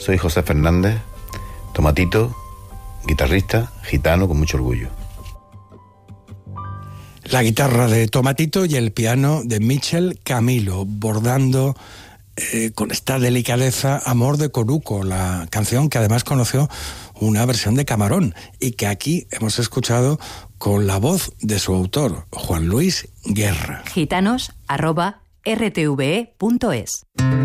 soy José Fernández, Tomatito, guitarrista, gitano con mucho orgullo. La guitarra de Tomatito y el piano de Michel Camilo, bordando con esta delicadeza Amor de Coruco, la canción que además conoció una versión de Camarón y que aquí hemos escuchado con la voz de su autor, Juan Luis Guerra. Gitanos@rtve.es